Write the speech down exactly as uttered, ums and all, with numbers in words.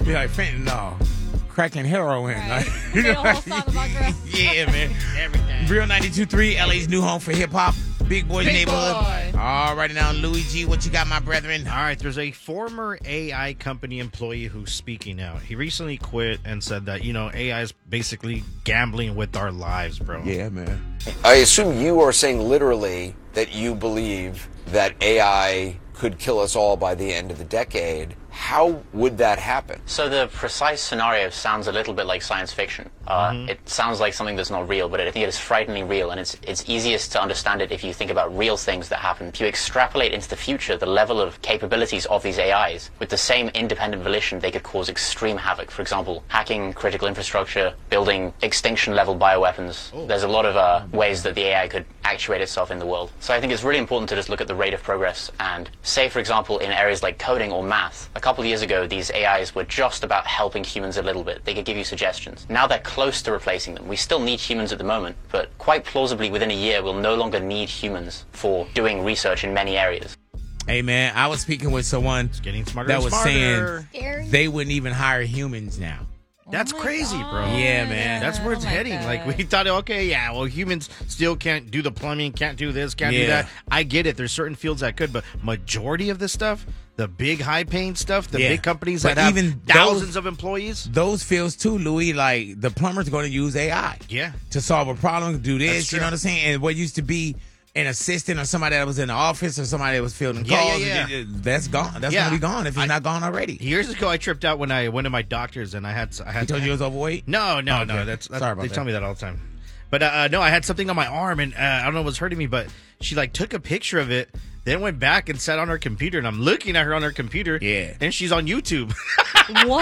Be like fentanyl, cracking heroin. Right. Like, Made a whole song about drugs. yeah, man. Everything. Real ninety-two point three, L A's new home for hip hop. Big Boy's Big Neighborhood. Boy. All righty now, Louis G, what you got, my brethren? All right, there's a former A I company employee who's speaking out. He recently quit and said that, you know, A I is basically gambling with our lives, bro. Yeah, man. I assume you are saying literally that you believe that A I could kill us all by the end of the decade. How would that happen? So the precise scenario sounds a little bit like science fiction. Uh, Mm-hmm. It sounds like something that's not real, but I think it is frighteningly real, and it's it's easiest to understand it if you think about real things that happen. If you extrapolate into the future the level of capabilities of these A Is, with the same independent volition, they could cause extreme havoc. For example, hacking critical infrastructure, building extinction-level bioweapons. Oh. There's a lot of uh, ways that the A I could actuate itself in the world. So I think it's really important to just look at the rate of progress and say, for example, in areas like coding or math, a couple of years ago, these A Is were just about helping humans a little bit. They could give you suggestions. Now they're close to replacing them. We still need humans at the moment, but quite plausibly within a year, we'll no longer need humans for doing research in many areas. Hey, man, I was speaking with someone It's getting smarter that and was smarter. Scary. saying they wouldn't even hire humans now. That's Oh my crazy, bro. God. Yeah, man. That's where it's Oh my heading. Like, we God. thought, okay, yeah, well, humans still can't do the plumbing, can't do this, can't do Yeah. that. I get it. There's certain fields that could, but majority of this stuff, the big high-paying stuff, the Yeah. big companies But that have even thousands those- of employees. Those fields, too, Louis, like the plumber's going to use A I. Yeah. To solve a problem, do That's this, you true. know what I'm saying? And what used to be an assistant or somebody that was in the office or somebody that was fielding Yeah, calls, yeah, yeah. that's gone. That's Yeah. going to be gone if it's I- not gone already. Years ago, I tripped out when I went to my doctor's and I had I had He told you it was overweight? No, no, Oh, no. okay. That's, that's Sorry about they that. tell me that all the time. But uh, uh, no, I had something on my arm and uh, I don't know what's hurting me. But she like took a picture of it, then went back and sat on her computer, and I'm looking at her on her computer. Yeah. and she's on YouTube. What?